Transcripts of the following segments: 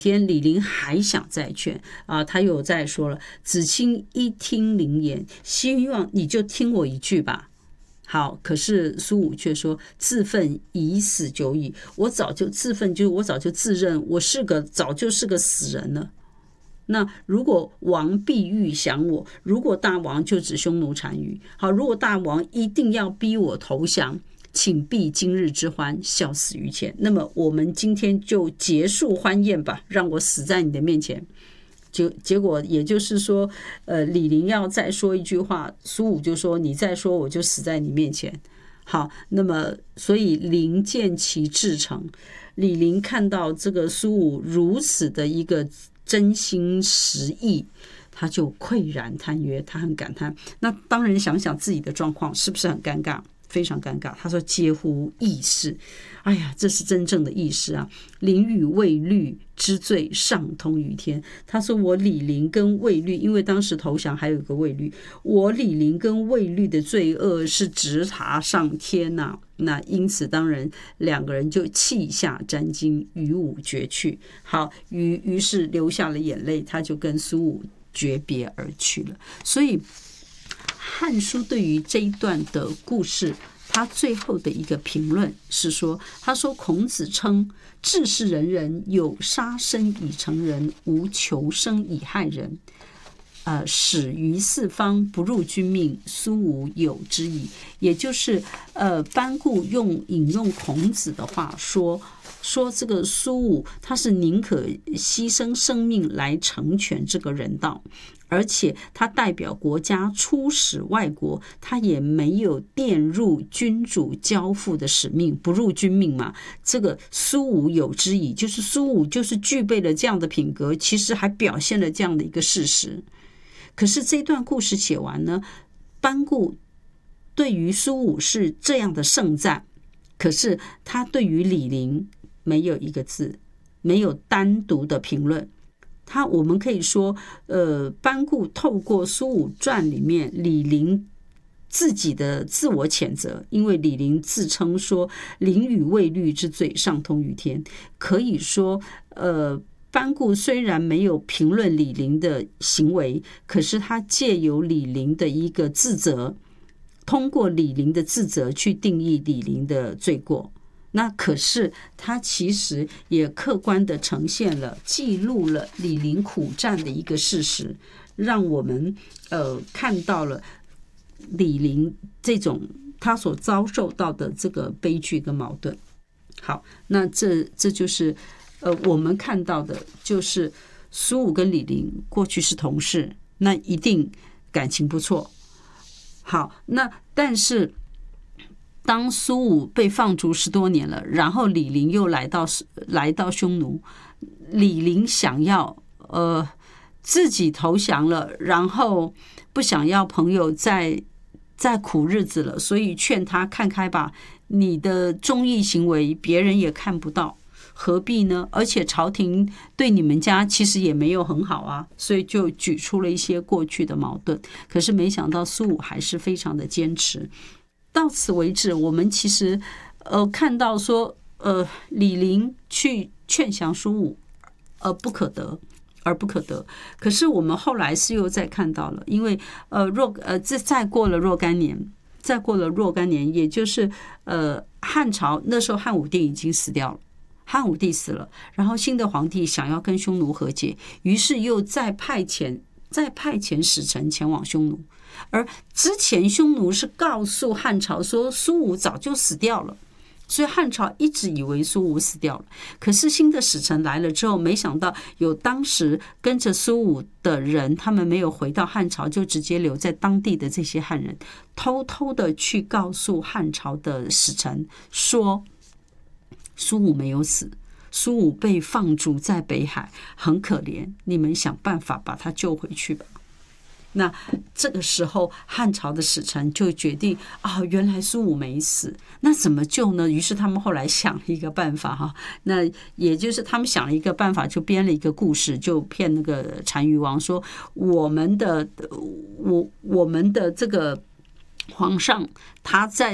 天李陵还想再劝啊，他又再说了：“子卿一听陵言，希望你就听我一句吧。”好，可是苏武却说：“自愤已死久矣。”我早就自愤，就是我早就自认我早就是个死人了。那如果王必欲降我，如果大王就指匈奴单于，好，如果大王一定要逼我投降，请避今日之欢，笑死于前。那么我们今天就结束欢宴吧，让我死在你的面前。结果也就是说，李陵要再说一句话，苏武就说：“你再说，我就死在你面前。”好，那么所以陵见其至诚，李陵看到这个苏武如此的一个真心实意，他就喟然叹曰：“他很感叹。”那当然想想自己的状况，是不是很尴尬？非常尴尬。他说：“嗟乎义士！”哎呀，这是真正的义士啊！陵与魏律之罪上通于天。他说：“我李陵跟魏律，因为当时投降还有一个魏律，我李陵跟魏律的罪恶是直达上天呐。”那因此，当然两个人就泣下沾巾，与武绝去。好，于是流下了眼泪，他就跟苏武诀别而去了。所以，《汉书》对于这一段的故事，他最后的一个评论是说：“他说孔子称治世仁人，有杀生以成仁，无求生以害人。始于四方，不入君命，苏武有之矣。”也就是班固引用孔子的话说这个苏武他是宁可牺牲生命来成全这个人道，而且他代表国家出使外国，他也没有玷入君主交付的使命，不入君命嘛。这个苏武有之矣，就是苏武就是具备了这样的品格，其实还表现了这样的一个事实。可是这段故事写完呢，班固对于苏武是这样的盛赞，可是他对于李陵没有一个字，没有单独的评论。我们可以说，班固透过《苏武传》里面李陵自己的自我谴责，因为李陵自称说陵与魏律之罪上通于天，可以说，班固虽然没有评论李陵的行为，可是他借由李陵的一个自责，通过李陵的自责去定义李陵的罪过。那可是他其实也客观的呈现了、记录了李陵苦战的一个事实，让我们看到了李陵这种他所遭受到的这个悲剧跟矛盾。好，那这就是我们看到的就是苏武跟李陵过去是同事，那一定感情不错。好，那但是当苏武被放逐10多年了，然后李陵又来到匈奴，李陵想要自己投降了，然后不想要朋友在苦日子了，所以劝他看开吧，你的忠义行为别人也看不到，何必呢？而且朝廷对你们家其实也没有很好啊，所以就举出了一些过去的矛盾。可是没想到苏武还是非常的坚持。到此为止，我们其实看到说李陵去劝降苏武而不可得。可是我们后来是又再看到了，因为再过了若干年，也就是汉朝那时候汉武帝已经死掉了，汉武帝死了，然后新的皇帝想要跟匈奴和解，于是又再派遣使臣前往匈奴。而之前匈奴是告诉汉朝说苏武早就死掉了，所以汉朝一直以为苏武死掉了。可是新的使臣来了之后，没想到有当时跟着苏武的人，他们没有回到汉朝，就直接留在当地的这些汉人，偷偷的去告诉汉朝的使臣说苏武没有死，苏武被放逐在北海，很可怜，你们想办法把他救回去吧。那这个时候汉朝的使臣就决定原来苏武没死，那怎么救呢？于是他们后来想了一个办法那也就是他们想了一个办法，就编了一个故事，就骗那个单于王说我们的这个皇上他在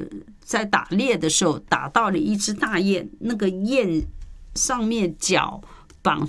打猎的时候打到了一只大雁，那个雁上面脚